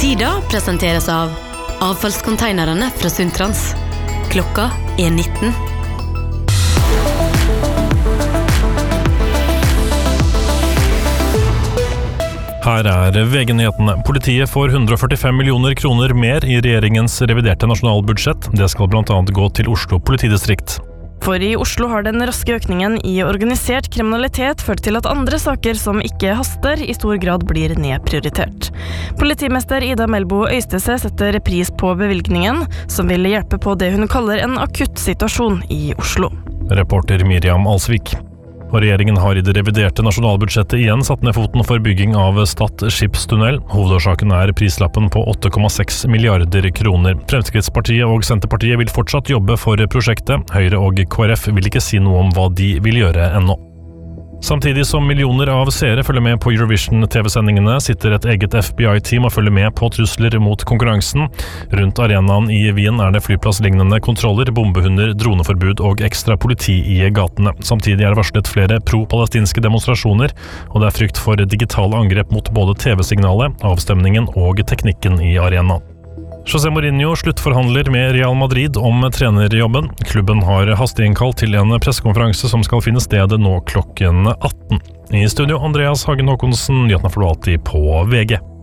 Sida presenteres av avfallskonteinerne fra Sundtrans. Klokka 19. Her VG-nyhetene. Politiet får 145 millioner kroner mer i regjeringens reviderte nasjonalbudsjett. Det skal blant annet gå til Oslo politidistrikt. For i Oslo har den raske økningen i organisert kriminalitet ført til at andre saker som ikke haster, i stor grad blir nedprioritert. Politimester Ida Melbo Øystese setter pris på bevilgningen, som vil hjelpe på det hun kaller en akutt situasjon i Oslo. Reporter Miriam Alsvik. Og regjeringen har i det reviderte nasjonalbudsjettet igjen satt ned foten for bygging av Stad skipstunnel. Hovedårsaken prislappen på 8,6 milliarder kroner. Fremskrittspartiet og Senterpartiet vil fortsatt jobbe for prosjektet. Høyre og KrF vil ikke si noe om hva de vil gjøre ennå. Samtidig som millioner av seere følger med på Eurovision-TV-sendingene, sitter et eget FBI-team og følger med på trusler mot konkurransen. Rundt arenaen i Wien det flyplasslignende kontroller, bombehunder, droneforbud og ekstra politi i gatene. Samtidig det varslet flere pro-palestinske demonstrasjoner, og det frykt for digitale angrep mot både TV-signalet, avstemningen og teknikken i arenaen. José Mourinho sluttforhandler med Real Madrid om trenerjobben. Klubben har hasteinnkalt til en pressekonferanse som skal finne sted nå klokken 18. I studio Andreas Hagen Håkonsen, nyhetene får du alltid på VG.